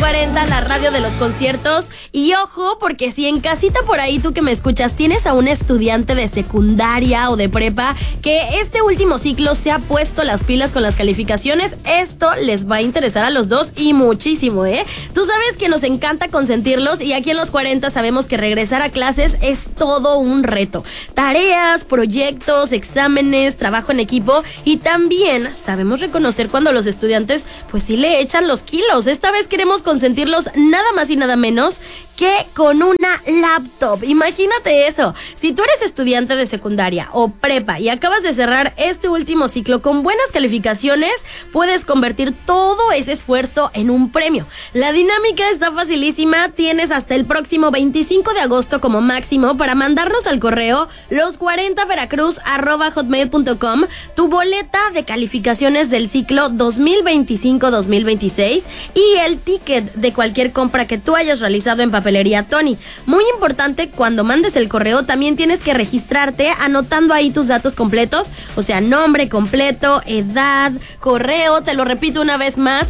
40, la radio de los conciertos. Y ojo, porque si en casita por ahí tú que me escuchas tienes a un estudiante de secundaria o de prepa que este último ciclo se ha puesto las pilas con las calificaciones, esto les va a interesar a los dos y muchísimo, ¿eh? Tú sabes que nos encanta consentirlos y aquí en los 40 sabemos que regresar a clases es todo un reto. Tareas, proyectos, exámenes, trabajo en equipo y también sabemos reconocer cuando los estudiantes pues sí le echan los kilos. Esta vez queremos consentirlos nada más y nada menos que con una laptop. Imagínate eso. Si tú eres estudiante de secundaria o prepa y acabas de cerrar este último ciclo con buenas calificaciones, puedes convertir todo ese esfuerzo en un premio. La dinámica está facilísima. Tienes hasta el próximo 25 de agosto como máximo para mandarnos al correo los40veracruz@hotmail.com tu boleta de calificaciones del ciclo 2025-2026 y el ticket de cualquier compra que tú hayas realizado en Papelería Tony. Muy importante, cuando mandes el correo también tienes que registrarte anotando ahí tus datos completos, o sea, nombre completo, edad, correo, te lo repito una vez más,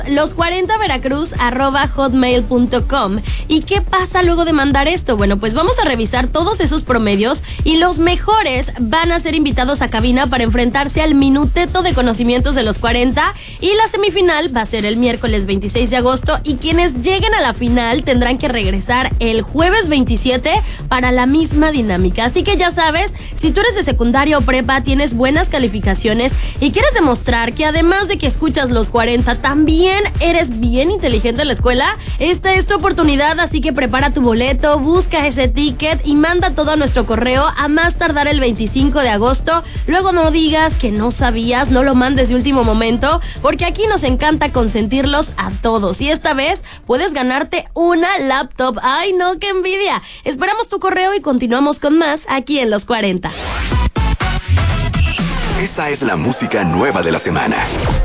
los40veracruz@hotmail.com. ¿Y qué pasa luego de mandar esto? Bueno, pues vamos a revisar todos esos promedios y los mejores van a ser invitados a cabina para enfrentarse al minuteto de conocimientos de los 40 y la semifinal va a ser el miércoles 26 de agosto y quienes lleguen a la final tendrán que regresar el jueves 27 para la misma dinámica. Así que ya sabes, si tú eres de secundaria o prepa, tienes buenas calificaciones y quieres demostrar que además de que escuchas los 40, también eres bien inteligente en la escuela, esta es tu oportunidad, así que prepara tu boleto, busca ese ticket y manda todo a nuestro correo a más tardar el 25 de agosto. Luego no digas que no sabías, no lo mandes de último momento, porque aquí nos encanta consentirlos a todos. Y esta vez puedes ganarte una laptop. ¡Ay, no, qué envidia! Esperamos tu correo y continuamos con más aquí en Los 40. Esta es la música nueva de la semana.